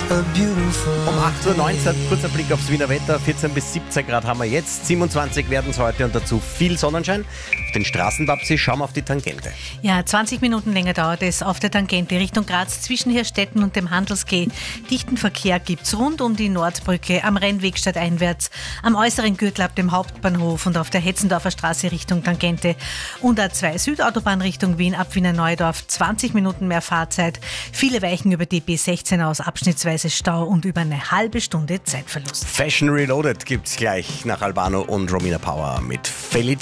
Um 8.19 Uhr, kurzer Blick aufs Wiener Wetter. 14 bis 17 Grad haben wir jetzt, 27 werden es heute und dazu viel Sonnenschein. Auf den Straßen, Babsi, schauen wir auf die Tangente. Ja, 20 Minuten länger dauert es auf der Tangente Richtung Graz zwischen Hirstetten und dem Handelsquai. Dichten Verkehr gibt's rund um die Nordbrücke, am Rennweg stadteinwärts, am äußeren Gürtel ab dem Hauptbahnhof und auf der Hetzendorfer Straße Richtung Tangente. Und A2 Südautobahn Richtung Wien ab Wiener Neudorf, 20 Minuten mehr Fahrzeit. Viele weichen über die B16 aus, abschnittsweise Stau und über eine halbe Stunde Zeitverlust. Fashion Reloaded gibt's gleich nach Albano und Romina Power mit Feliz.